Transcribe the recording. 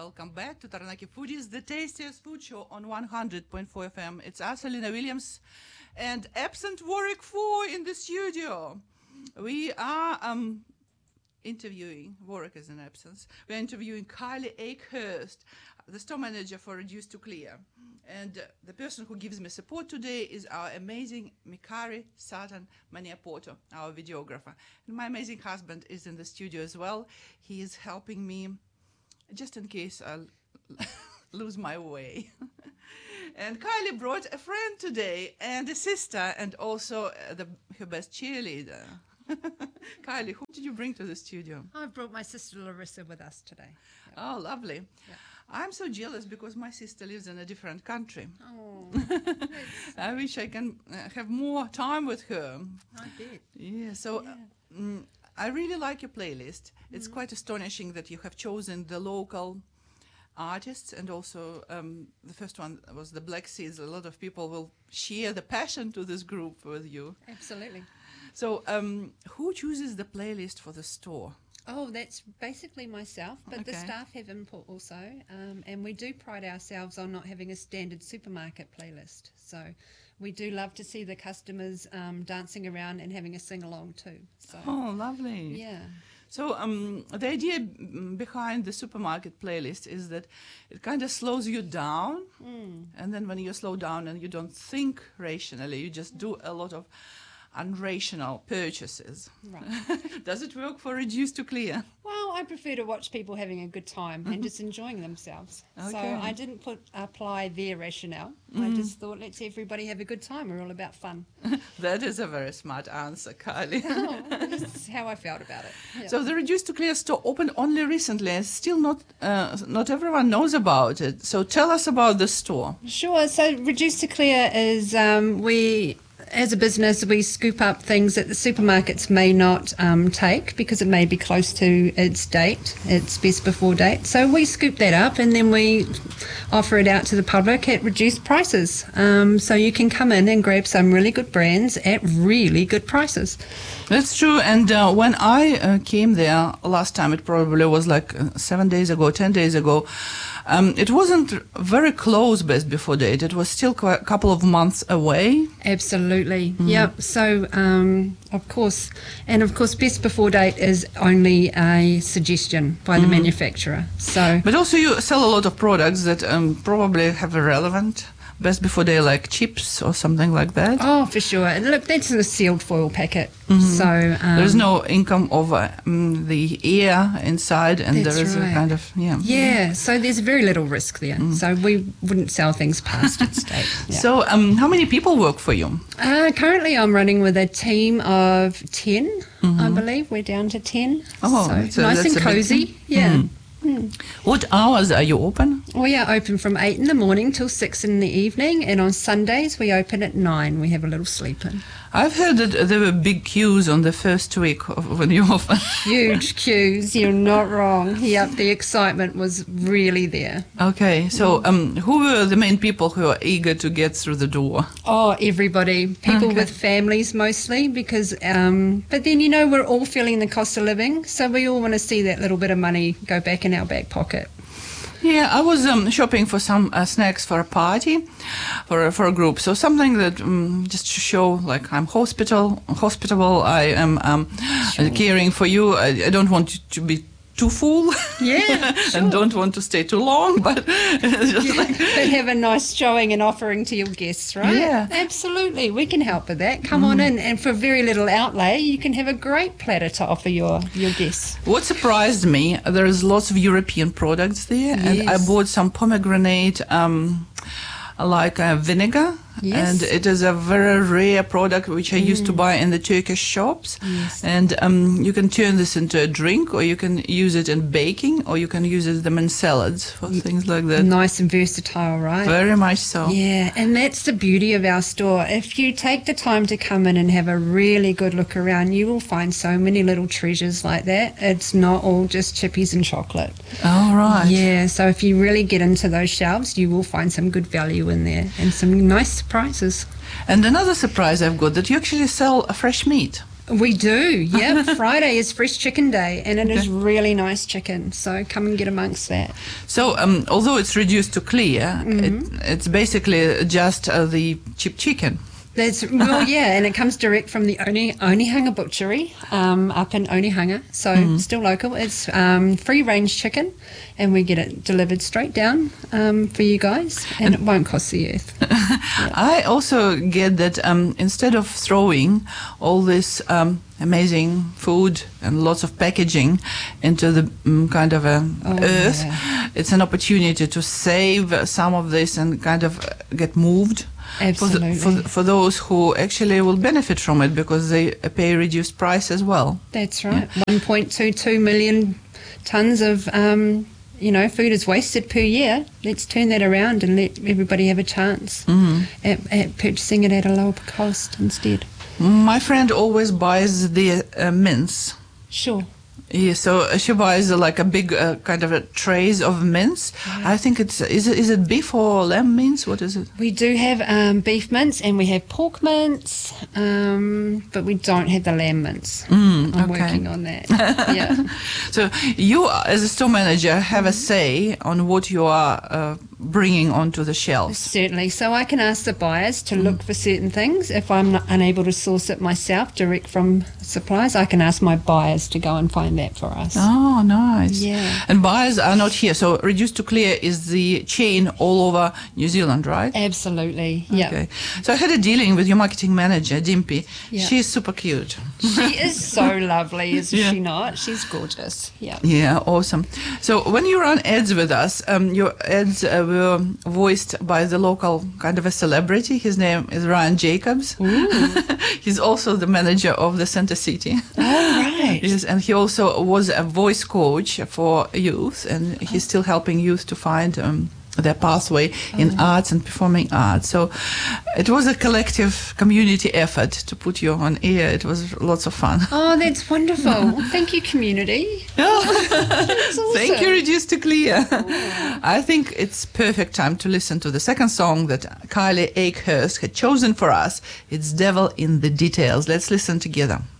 welcome back to Taranaki Foodies, the tastiest food show on 100.4 FM. It's us, Alina Williams, and absent Warwick 4 in the studio. We are interviewing, Warwick is in absence, we're interviewing Kylie Akehurst, the store manager for Reduce to Clear. And the person who gives me support today is our amazing Mikari Satan Maniapoto, our videographer. And my amazing husband is in the studio as well. He is helping me just in case I'll lose my way. And Kylie brought a friend today and a sister and also her best cheerleader. Kylie, who did you bring to the studio? I've brought my sister Larissa with us today. Yep. Oh, lovely. Yep. I'm so jealous because my sister lives in a different country. Oh, I wish I can have more time with her. I bet. Yeah, so I really like your playlist. It's quite astonishing that you have chosen the local artists, and also the first one was the Black Seeds. A lot of people will share the passion to this group with you. Absolutely. So who chooses the playlist for the store? Oh, that's basically myself, but the staff have input also, and we do pride ourselves on not having a standard supermarket playlist. So we do love to see the customers dancing around and having a sing-along too. So, oh, lovely. Yeah. So the idea behind the supermarket playlist is that it kind of slows you down, and then when you slow down and you don't think rationally, you just do a lot of unrational purchases. Right. Does it work for Reduce to Clear? Well, I prefer to watch people having a good time and just enjoying themselves. Okay. So I didn't apply their rationale. I just thought, let's everybody have a good time. We're all about fun. That is a very smart answer, Kylie. Oh, this is how I felt about it. Yeah. So the Reduce to Clear store opened only recently, and still not everyone knows about it. So tell us about the store. Sure. So Reduce to Clear is as a business, we scoop up things that the supermarkets may not take because it may be close to its date, its best before date. So we scoop that up and then we offer it out to the public at reduced prices. So you can come in and grab some really good brands at really good prices. That's true. And when I came there last time, it probably was like 7 days ago, 10 days ago, it wasn't very close best before date. It was still a couple of months away. Absolutely. Yep. So, of course, best before date is only a suggestion by the manufacturer. So, but also you sell a lot of products that probably have a relevant best before date, like chips or something like that. Oh, for sure. And look, that's in a sealed foil packet. So there's no income of the air inside, and there is a kind of Yeah. So there's very little risk there. So we wouldn't sell things past its date. Yeah. So how many people work for you? Currently, I'm running with a team of 10. I believe we're down to 10. Oh, so nice and cozy. Yeah. What hours are you open? We are open from 8 in the morning till 6 in the evening, and on Sundays we open at 9. We have a little sleep in. I've heard that there were big queues on the first week when you opened. Huge queues, you're not wrong. Yep, the excitement was really there. Okay, so who were the main people who are eager to get through the door? Oh, everybody. People with families mostly, because, but then, we're all feeling the cost of living, so we all want to see that little bit of money go back in our back pocket. Yeah, I was shopping for some snacks for a party, for a group. So something that just to show, like, I'm hospitable. I am caring for you. I don't want you to be too full. Yeah, sure. And don't want to stay too long, but just but have a nice showing and offering to your guests, right? Yeah, absolutely. We can help with that. Come on in, and for very little outlay, you can have a great platter to offer your guests. What surprised me, there is lots of European products there, and I bought some pomegranate vinegar. Yes. And it is a very rare product which I used to buy in the Turkish shops. Yes. And you can turn this into a drink, or you can use it in baking, or you can use them in salads for things like that. Nice and versatile, right? Very much so. Yeah, and that's the beauty of our store. If you take the time to come in and have a really good look around, you will find so many little treasures like that. It's not all just chippies and chocolate. Oh, right. Yeah, so if you really get into those shelves, you will find some good value in there and some nice prices. And another surprise I've got, that you actually sell fresh meat. We do, yeah. Friday is Fresh Chicken Day, and it is really nice chicken. So come and get amongst that. So, although it's reduced to clear, it's basically just the cheap chicken. And it comes direct from the Onehunga Butchery up in Onehunga, so still local. It's free-range chicken, and we get it delivered straight down for you guys, and it won't cost the earth. I also get that instead of throwing all this amazing food and lots of packaging into the kind of earth, it's an opportunity to save some of this and kind of get moved. Absolutely. For those who actually will benefit from it because they pay a reduced price as well. That's right. 1.22 million tonnes of food is wasted per year. Let's turn that around and let everybody have a chance at purchasing it at a lower cost instead. My friend always buys the mince. Sure. Yeah, so she buys like a big kind of a trays of mince. Yeah. I think is it beef or lamb mince? What is it? We do have beef mince and we have pork mince, but we don't have the lamb mince. I'm working on that. Yeah. So you, as a store manager, have a say on what you are bringing onto the shelves. Certainly. So I can ask the buyers to look for certain things. If I'm not unable to source it myself direct from suppliers, I can ask my buyers to go and find that for us. Oh, nice. Yeah. And buyers are not here. So Reduced to Clear is the chain all over New Zealand, right? Absolutely. Yeah. Okay. So I had a dealing with your marketing manager, Dimpy. Yeah. She's super cute. She is so lovely, is she not? She's gorgeous. Yeah. Yeah, awesome. So when you run ads with us, your ads were voiced by the local kind of a celebrity. His name is Ryan Jacobs. He's also the manager of the Center City. Oh, right. Yes, and he also was a voice coach for youth, and he's still helping youth to find their pathway in arts and performing arts. So it was a collective community effort to put you on air. It was lots of fun. Oh, that's wonderful. Thank you, community. That's awesome. Thank you, Reduced to Clear. I think it's perfect time to listen to the second song that Kylie Akehurst had chosen for us. It's Devil in the Details. Let's listen together.